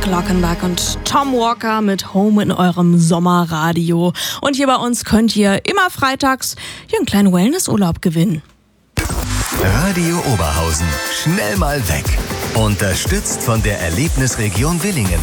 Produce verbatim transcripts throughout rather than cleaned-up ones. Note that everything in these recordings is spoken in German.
Glockenbach und Tom Walker mit Home in eurem Sommerradio. Und hier bei uns könnt ihr immer freitags hier einen kleinen Wellnessurlaub gewinnen. Radio Oberhausen. Schnell mal weg. Unterstützt von der Erlebnisregion Willingen.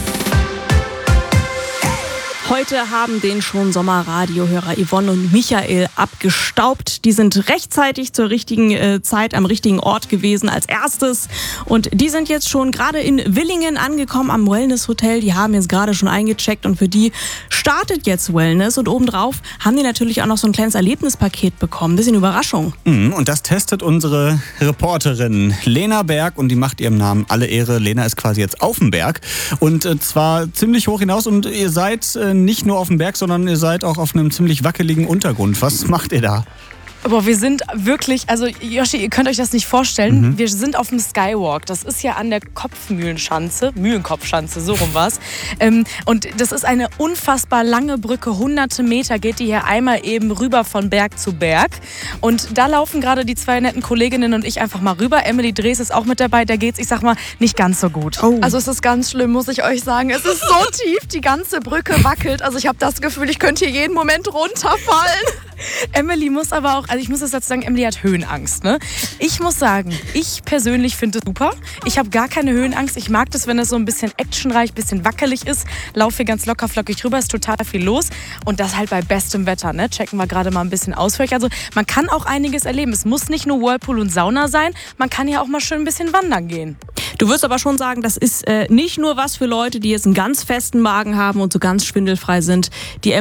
Heute haben den schon Sommerradiohörer Yvonne und Michael abgestaubt. Die sind rechtzeitig zur richtigen äh, Zeit am richtigen Ort gewesen als erstes. Und die sind jetzt schon gerade in Willingen angekommen am Wellness Hotel. Die haben jetzt gerade schon eingecheckt und für die startet jetzt Wellness. Und obendrauf haben die natürlich auch noch so ein kleines Erlebnispaket bekommen. Bisschen Überraschung. Mhm, und das testet unsere Reporterin Lena Berg und die macht ihrem Namen alle Ehre. Lena ist quasi jetzt auf dem Berg und äh, zwar ziemlich hoch hinaus und ihr seid äh, nicht nur auf dem Berg, sondern ihr seid auch auf einem ziemlich wackeligen Untergrund. Was macht ihr da? Aber wir sind wirklich, also Joshi, ihr könnt euch das nicht vorstellen, mhm. wir sind auf dem Skywalk. Das ist ja an der Kopfmühlenschanze, Mühlenkopfschanze, so rum war's. Ähm, und das ist eine unfassbar lange Brücke, hunderte Meter geht die hier einmal eben rüber von Berg zu Berg. Und da laufen gerade die zwei netten Kolleginnen und ich einfach mal rüber. Emily Drees ist auch mit dabei, da geht's, ich sag mal, nicht ganz so gut. Oh. Also es ist ganz schlimm, muss ich euch sagen. Es ist so tief, die ganze Brücke wackelt. Also ich habe das Gefühl, ich könnte hier jeden Moment runterfallen. Emily muss aber auch, also ich muss jetzt dazu sagen, Emily hat Höhenangst. Ne? Ich muss sagen, ich persönlich finde es super. Ich habe gar keine Höhenangst. Ich mag das, wenn es so ein bisschen actionreich, ein bisschen wackelig ist. Laufe hier ganz locker flockig rüber, ist total viel los. Und das halt bei bestem Wetter. Ne? Checken wir gerade mal ein bisschen aus für euch. Also man kann auch einiges erleben. Es muss nicht nur Whirlpool und Sauna sein. Man kann ja auch mal schön ein bisschen wandern gehen. Du würdest aber schon sagen, das ist äh, nicht nur was für Leute, die jetzt einen ganz festen Magen haben und so ganz schwindelfrei sind. Die